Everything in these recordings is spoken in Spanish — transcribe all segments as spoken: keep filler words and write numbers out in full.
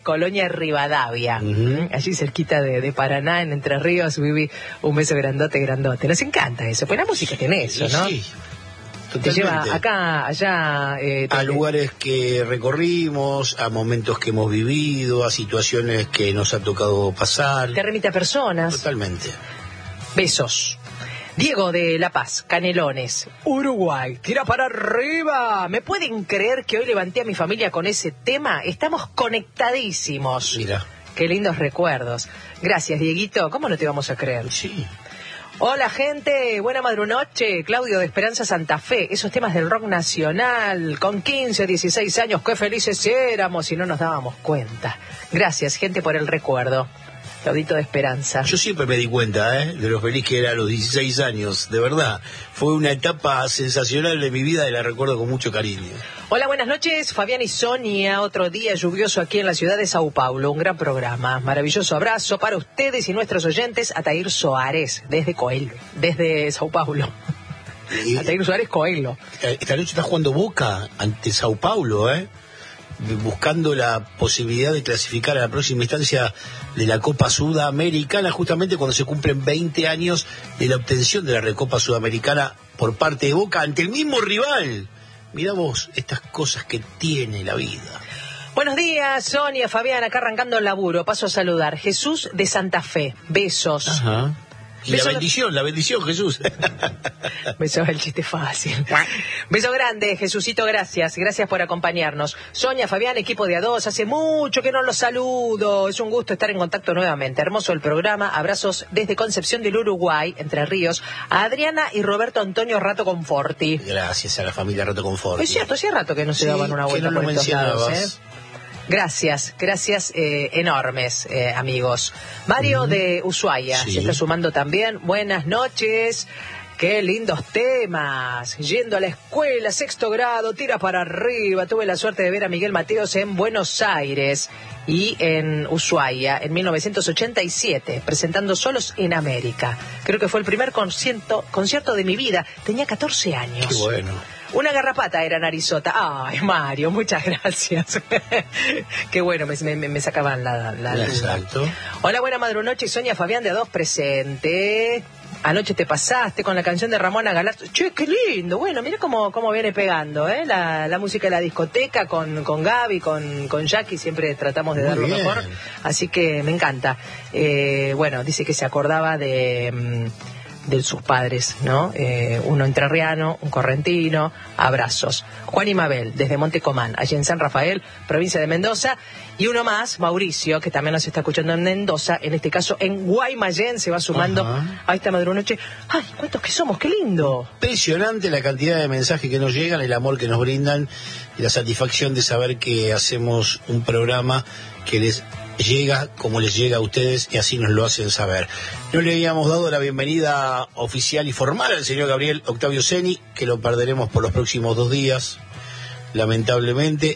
Colonia Rivadavia, Uh-huh. allí cerquita de, de Paraná, en Entre Ríos. Vivi, un beso grandote, grandote. Nos encanta eso, pues la música tiene eso, ¿no? Sí, Te totalmente. lleva acá, allá. Eh, te- A lugares que recorrimos, a momentos que hemos vivido, a situaciones que nos ha tocado pasar. Te remite a personas. Totalmente. Besos. Diego de La Paz, Canelones, Uruguay, tira para arriba. ¿Me pueden creer que hoy levanté a mi familia con ese tema? Estamos conectadísimos. Mira. Qué lindos recuerdos. Gracias, Dieguito. ¿Cómo no te vamos a creer? Sí. Hola, gente. Buena madrunoche. Claudio de Esperanza Santa Fe. Esos temas del rock nacional. Con quince, dieciséis años, qué felices éramos y no nos dábamos cuenta. Gracias, gente, por el recuerdo. Claudito de Esperanza. Yo siempre me di cuenta, ¿eh? De lo feliz que era a los dieciséis años, de verdad. Fue una etapa sensacional de mi vida y la recuerdo con mucho cariño. Hola, buenas noches, Fabián y Sonia. Otro día lluvioso aquí en la ciudad de Sao Paulo. Un gran programa. Maravilloso abrazo para ustedes y nuestros oyentes. Atair Soares, desde Coelho, desde Sao Paulo. Y Atair Soares, Coelho. esta noche está jugando Boca ante Sao Paulo, ¿eh? Buscando la posibilidad de clasificar a la próxima instancia de la Copa Sudamericana, justamente cuando se cumplen veinte años de la obtención de la Recopa Sudamericana por parte de Boca ante el mismo rival. Mirá vos estas cosas que tiene la vida. Buenos días, Sonia, Fabián, acá arrancando el laburo. Paso a saludar. Jesús de Santa Fe. Besos. Ajá. Y Beso- la bendición, la bendición, Jesús. Besos, el chiste fácil. Beso grande, Jesucito, gracias. Gracias por acompañarnos. Sonia, Fabián, equipo de A dos, hace mucho que no los saludo. Es un gusto estar en contacto nuevamente. Hermoso el programa. Abrazos desde Concepción del Uruguay, Entre Ríos, a Adriana y Roberto Antonio Rato Conforti. Gracias a la familia Rato Confort. Es cierto, hacía rato que no se Sí, daban una que vuelta no lo por estos lados, mencionabas. ¿eh? Gracias, gracias eh, enormes, eh, amigos. Mario Ujú. de Ushuaia Sí. se está sumando también. Buenas noches. Qué lindos temas. Yendo a la escuela, sexto grado, tira para arriba. Tuve la suerte de ver a Miguel Mateos en Buenos Aires y en Ushuaia en mil novecientos ochenta y siete, presentando Solos en América. Creo que fue el primer concierto, concierto de mi vida. Tenía catorce años. Qué bueno. Una garrapata era Narizota. Ay, Mario, muchas gracias. Qué bueno, me, me, me sacaban la, la duda. Exacto. Hola, buena madrunoche, Sonia Fabián de A dos presente. Anoche te pasaste con la canción de Ramona Galarzo. Che, qué lindo. Bueno, mira cómo, cómo viene pegando, ¿eh? La, la música de la discoteca con, con Gaby, con, con Jackie, siempre tratamos de Muy dar lo bien. mejor. Así que me encanta. Eh, bueno, dice que se acordaba de... mm, de sus padres, ¿no? Eh, uno entrerriano, un correntino, abrazos. Juan y Mabel, desde Montecomán, allí en San Rafael, provincia de Mendoza, y uno más, Mauricio, que también nos está escuchando en Mendoza, en este caso en Guaymallén, se va sumando Ajá. a esta madrunoche. ¡Ay, cuántos que somos! ¡Qué lindo! Impresionante la cantidad de mensajes que nos llegan, el amor que nos brindan y la satisfacción de saber que hacemos un programa que les llega como les llega a ustedes y así nos lo hacen saber. No le habíamos dado la bienvenida oficial y formal al señor Gabriel Octavio Ceni, que lo perderemos por los próximos dos días, lamentablemente,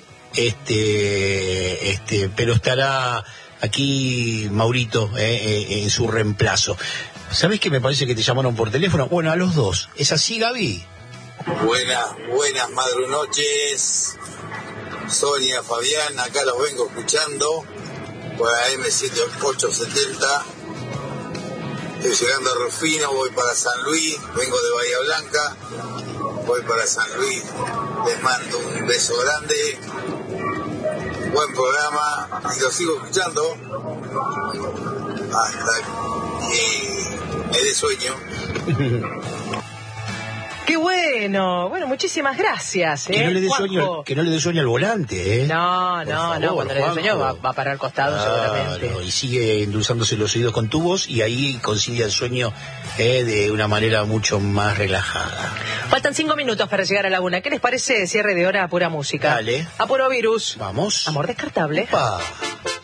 este, este, pero estará aquí Maurito eh, eh, en su reemplazo. ¿Sabés que me parece que te llamaron por teléfono? Bueno, a los dos. ¿Es así, Gaby? Buenas, buenas madrunoches, Sonia, Fabián, acá los vengo escuchando por A M setenta y ocho setenta. Estoy llegando a Rufino, voy para San Luis, vengo de Bahía Blanca, voy para San Luis, les mando un beso grande, buen programa y lo sigo escuchando hasta que me dé sueño. ¡Qué bueno! Bueno, muchísimas gracias, ¿eh? Que no le dé Juanjo. sueño, que no le dé sueño al volante, ¿eh? No, Por no, favor, no, cuando le dé sueño va, Juanjo. va para el costado Claro, seguramente. y sigue endulzándose los oídos con tu voz y ahí concilia el sueño eh, de una manera mucho más relajada. Faltan cinco minutos para llegar a la una. ¿Qué les parece cierre de hora a pura música? Dale. A puro virus. Vamos. Amor descartable. Opa.